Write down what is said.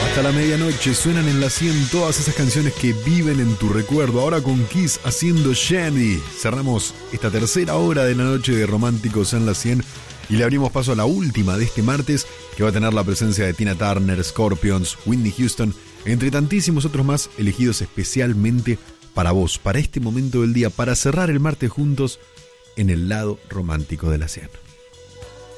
Hasta la medianoche suenan en la 100 todas esas canciones que viven en tu recuerdo. Ahora con Kiss haciendo Shandy. Cerramos esta tercera hora de la noche de Románticos en la 100 y le abrimos paso a la última de este martes, que va a tener la presencia de Tina Turner, Scorpions, Whitney Houston, entre tantísimos otros más elegidos especialmente para vos, para este momento del día, para cerrar el martes juntos en el lado romántico de la 100.